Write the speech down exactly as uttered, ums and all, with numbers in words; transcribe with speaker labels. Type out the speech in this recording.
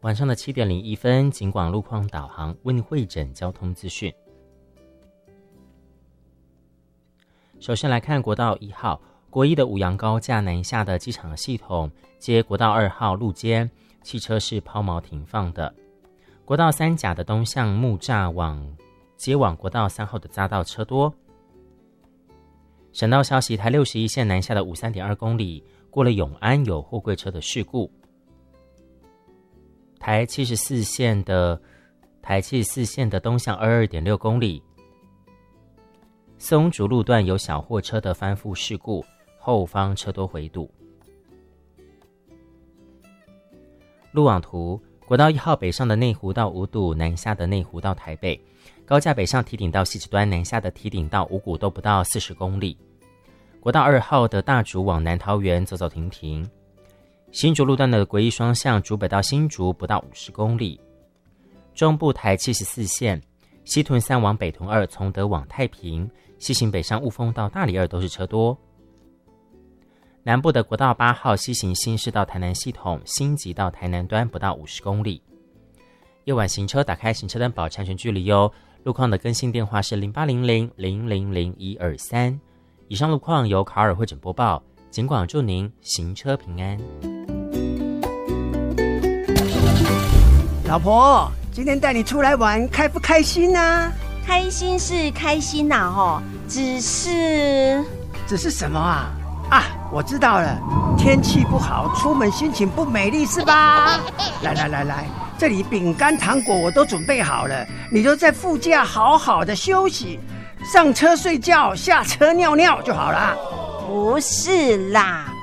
Speaker 1: 晚上的七点零一分，警广路况导航为您汇诊交通资讯。首先来看国道一号，国一的五杨高架南下的机场系统接国道二号路肩，汽车是抛锚停放的。国道三甲的东向木栅往接往国道三号的匝道车多。省道消息，台六十一线南下的五三点二公里，过了永安有货柜车的事故。台七十四线的台七十四线的东向二二点六公里，松竹路段有小货车的翻覆事故，后方车多回堵。路网图，国道一号北上的内湖到五堵，南下的内湖到台北，高架北上堤顶到汐止端，南下的堤顶到五股都不到四十公里。国道二号的大竹往南桃园走走停停。新竹路段的国一双向竹北到新竹不到五十公里。中部台七十四线西屯三往北屯二，从德往太平，西行北上雾峰到大里二都是车多。南部的国道八号西行新市到台南系统，新集到台南端不到五十公里。夜晚行车打开行车灯保持安全距离哦。路况的更新电话是零八零零零零零一二三。以上路况由卡尔汇诊播报，警广祝您行车平安。
Speaker 2: 老婆，今天带你出来玩，开不开心啊？
Speaker 3: 开心是开心呐、啊，哦，只是……
Speaker 2: 只是什么啊？啊，我知道了，天气不好，出门心情不美丽是吧？来来来来，这里饼干糖果我都准备好了，你就在副驾好好的休息，上车睡觉，下车尿尿就好啦。
Speaker 3: 不是啦。